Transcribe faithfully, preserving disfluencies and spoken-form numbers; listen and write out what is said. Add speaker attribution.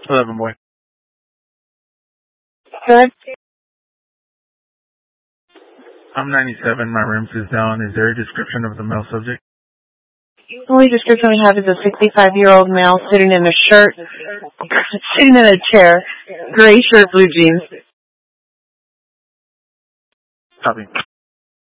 Speaker 1: eleven, boy.
Speaker 2: Good.
Speaker 1: I'm ninety-seven. My rim is down. Is there a description of the male subject?
Speaker 2: The only description we have is a sixty-five-year-old male sitting in a shirt, sitting in a chair, gray shirt, blue jeans.
Speaker 1: Copy.